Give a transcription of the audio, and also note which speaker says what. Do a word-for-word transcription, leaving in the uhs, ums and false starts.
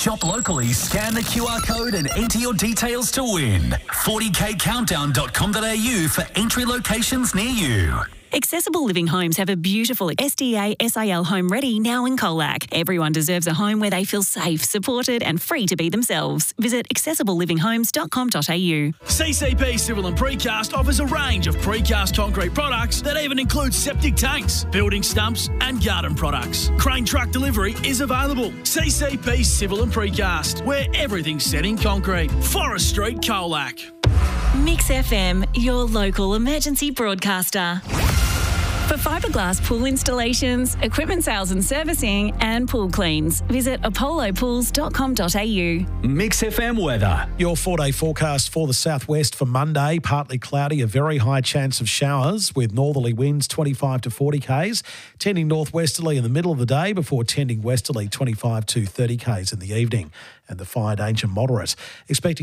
Speaker 1: shop locally, scan the Q R code and enter your details to win. forty k countdown dot com dot a u for entry locations near you.
Speaker 2: Accessible Living Homes have a beautiful S D A S I L home ready now in Colac. Everyone deserves a home where they feel safe, supported and free to be themselves. Visit accessible living homes dot com dot a u.
Speaker 3: C C P Civil and Precast offers a range of precast concrete products that even include septic tanks, building stumps and garden products. Crane truck delivery is available. C C P Civil and Precast, where everything's set in concrete. Forest Street, Colac.
Speaker 2: Mix F M, your local emergency broadcaster. For fiberglass pool installations, equipment sales and servicing, and pool cleans, visit apollo pools dot com dot a u.
Speaker 1: Mix F M weather.
Speaker 4: Your four-day forecast for the southwest for Monday, partly cloudy, a very high chance of showers with northerly winds twenty-five to forty k's, tending northwesterly in the middle of the day before tending westerly twenty-five to thirty k's in the evening, and the fire danger moderate. Expecting